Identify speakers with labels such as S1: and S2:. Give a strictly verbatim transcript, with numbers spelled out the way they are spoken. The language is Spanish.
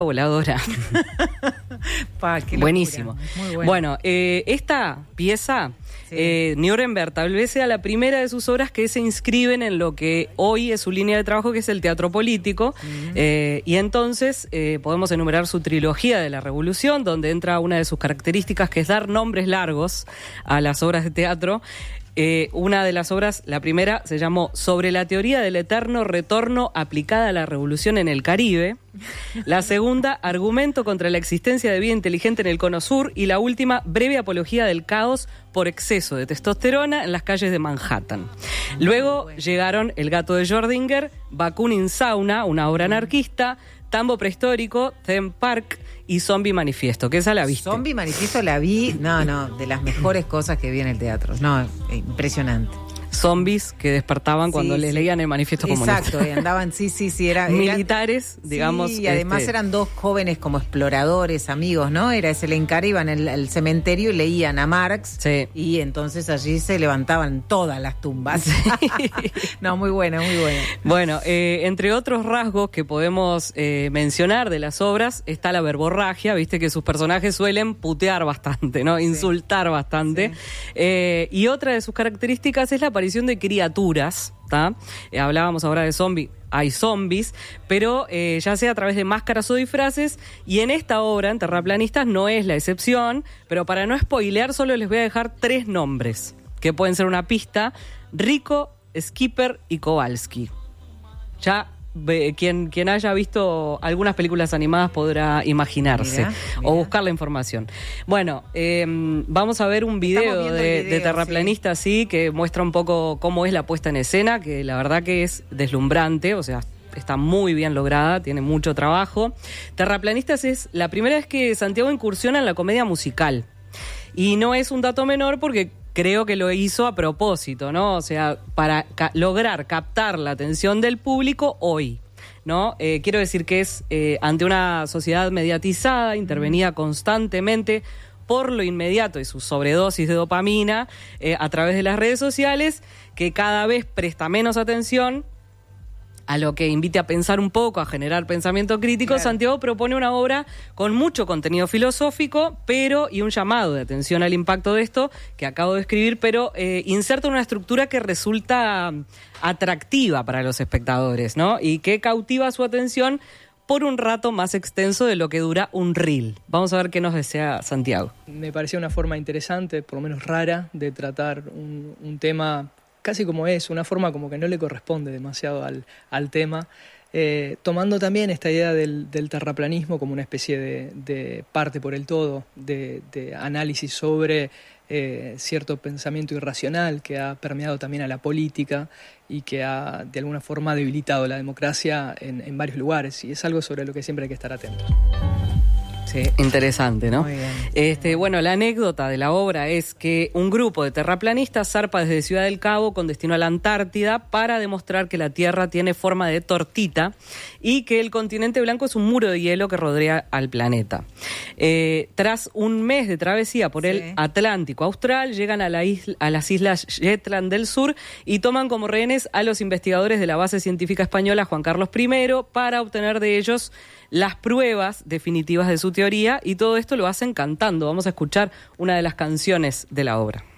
S1: voladora.
S2: Pa, qué
S1: Buenísimo.
S2: Muy bueno,
S1: bueno eh, esta pieza, sí. eh, Nuremberg, tal vez sea la primera de sus obras que se inscriben en lo que hoy es su línea de trabajo, que es el teatro político. Uh-huh. eh, y entonces eh, podemos enumerar su trilogía de la Revolución, donde entra una de sus características, que es dar nombres largos a las obras de teatro. Eh, una de las obras, la primera, se llamó Sobre la teoría del eterno retorno aplicada a la revolución en el Caribe. La segunda, Argumento contra la existencia de vida inteligente en el Cono Sur. Y la última, Breve apología del caos por exceso de testosterona en las calles de Manhattan. Luego bueno. llegaron El gato de Schrödinger, Bakunin Sauna, una obra anarquista, Tambo prehistórico, Theme Park y Zombie Manifiesto, que esa la viste.
S2: Zombie Manifiesto la vi, no, no, de las mejores cosas que vi en el teatro. No, impresionante.
S1: Zombies que despertaban sí, cuando sí. les leían el manifiesto comunista.
S2: Exacto, y andaban, sí, sí, sí. Era,
S1: militares,
S2: eran,
S1: digamos.
S2: Sí, y además este... eran dos jóvenes como exploradores, amigos, ¿no? Era ese Lencar, iban al, al cementerio y leían a Marx.
S1: Sí.
S2: Y entonces allí se levantaban todas las tumbas. Sí. No, muy buena, muy buena.
S1: Bueno, eh, entre otros rasgos que podemos eh, mencionar de las obras está la verborragia, viste que sus personajes suelen putear bastante, ¿no? Sí. Insultar bastante. Sí. Eh, y otra de sus características es la aparición de criaturas, ¿tá? Eh, hablábamos ahora de zombies, hay zombies, pero eh, ya sea a través de máscaras o disfraces, y en esta obra, en Terraplanistas, no es la excepción, pero para no spoilear solo les voy a dejar tres nombres, que pueden ser una pista: Rico, Skipper y Kowalski. Ya Quien, quien haya visto algunas películas animadas podrá imaginarse mira, mira. o buscar la información. Bueno, eh, vamos a ver un video de, video, de Terraplanistas, sí. sí, que muestra un poco cómo es la puesta en escena, que la verdad que es deslumbrante, o sea, está muy bien lograda, tiene mucho trabajo. Terraplanistas es la primera vez que Santiago incursiona en la comedia musical. Y no es un dato menor porque creo que lo hizo a propósito, ¿no? O sea, para ca- lograr captar la atención del público hoy, ¿no? Eh, quiero decir que es eh, ante una sociedad mediatizada, intervenida constantemente por lo inmediato y su sobredosis de dopamina eh, a través de las redes sociales, que cada vez presta menos atención a lo que invite a pensar un poco, a generar pensamiento crítico. Claro. Santiago propone una obra con mucho contenido filosófico, pero y un llamado de atención al impacto de esto que acabo de escribir, pero eh, inserta una estructura que resulta atractiva para los espectadores, ¿no? Y que cautiva su atención por un rato más extenso de lo que dura un reel. Vamos a ver qué nos desea Santiago.
S3: Me parecía una forma interesante, por lo menos rara, de tratar un, un tema casi como es, una forma como que no le corresponde demasiado al, al tema, eh, tomando también esta idea del, del terraplanismo como una especie de, de parte por el todo, de, de análisis sobre eh, cierto pensamiento irracional que ha permeado también a la política y que ha de alguna forma debilitado la democracia en, en varios lugares, y es algo sobre lo que siempre hay que estar atentos.
S1: Sí, interesante, ¿no?
S2: Muy bien.
S1: Este, bueno, la anécdota de la obra es que un grupo de terraplanistas zarpa desde Ciudad del Cabo con destino a la Antártida para demostrar que la Tierra tiene forma de tortita y que el continente blanco es un muro de hielo que rodea al planeta. Eh, tras un mes de travesía por sí. el Atlántico Austral, llegan a, la isla, a las islas Shetland del Sur y toman como rehenes a los investigadores de la base científica española Juan Carlos primero para obtener de ellos las pruebas definitivas de su teoría, y todo esto lo hacen cantando. Vamos a escuchar una de las canciones de la obra.